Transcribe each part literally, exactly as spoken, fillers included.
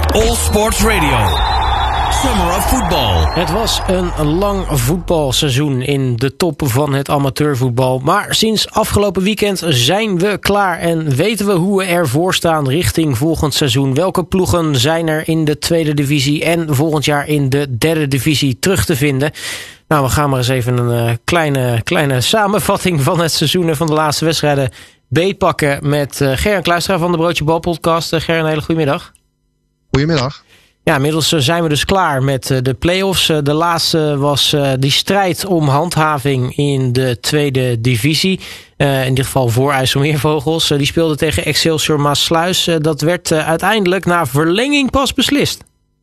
All Sports Radio. Summer of Football. Het was een lang voetbalseizoen in de top van het amateurvoetbal. Maar sinds afgelopen weekend zijn we klaar en weten we hoe we ervoor staan richting volgend seizoen. Welke ploegen zijn er in de tweede divisie en volgend jaar in de derde divisie terug te vinden? Nou, we gaan maar eens even een uh, kleine, kleine samenvatting van het seizoen en van de laatste wedstrijden beetpakken met uh, Gerren Kluistra van de Broodje Bal podcast. Uh, Gerren, een hele goede middag. Goedemiddag. Ja, inmiddels zijn we dus klaar met de play-offs. De laatste was die strijd om handhaving in de tweede divisie. Uh, in dit geval voor IJsselmeervogels. Die speelden tegen Excelsior Maassluis. Dat werd uiteindelijk na verlenging pas beslist.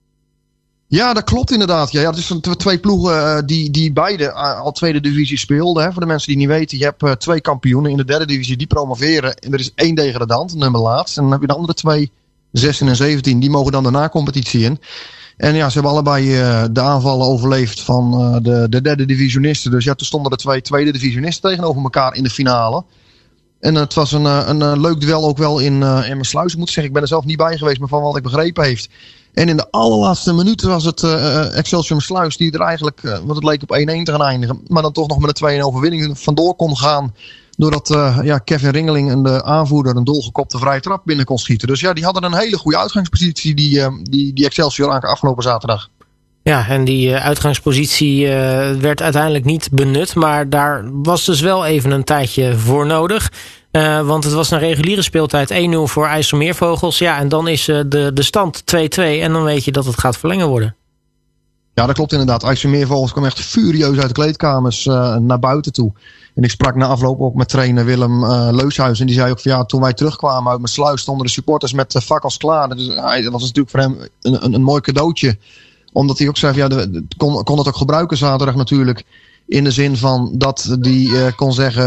Ja, dat klopt inderdaad. Ja, het is twee ploegen die, die beide al tweede divisie speelden. Hè. Voor de mensen die niet weten, je hebt twee kampioenen in de derde divisie die promoveren. En er is één degradant, nummer laatst. En dan heb je de andere twee, zestien en zeventien, die mogen dan de na-competitie in. En ja, ze hebben allebei uh, de aanvallen overleefd van uh, de, de derde divisionisten. Dus ja, toen stonden de twee tweede divisionisten tegenover elkaar in de finale. En uh, het was een, uh, een uh, leuk duel ook wel in, uh, in Maassluis. Ik moet zeggen, ik ben er zelf niet bij geweest, maar van wat ik begrepen heeft. En in de allerlaatste minuten was het uh, Excelsior Maassluis die er eigenlijk, uh, wat het leek op één-één te gaan eindigen. Maar dan toch nog met een twee-een overwinning vandoor kon gaan. Doordat uh, ja, Kevin Ringeling, de aanvoerder, een dolgekopte vrije trap binnen kon schieten. Dus ja, die hadden een hele goede uitgangspositie, die, uh, die, die Excelsior aan afgelopen zaterdag. Ja, en die uh, uitgangspositie uh, werd uiteindelijk niet benut. Maar daar was dus wel even een tijdje voor nodig. Uh, want het was een reguliere speeltijd één nul voor IJsselmeervogels. Ja, en dan is uh, de, de stand twee-twee. En dan weet je dat het gaat verlengen worden. Ja, dat klopt inderdaad. IJsselmeervogels kwam echt furieus uit de kleedkamers uh, naar buiten toe. En ik sprak na afloop ook met trainer Willem uh, Leushuis. En die zei ook van ja, toen wij terugkwamen uit Maassluis stonden de supporters met uh, fakkels klaar. Dus, uh, dat was natuurlijk voor hem een, een, een mooi cadeautje. Omdat hij ook zei van ja, de, de, kon, kon het ook gebruiken zaterdag natuurlijk. In de zin van dat hij uh, kon zeggen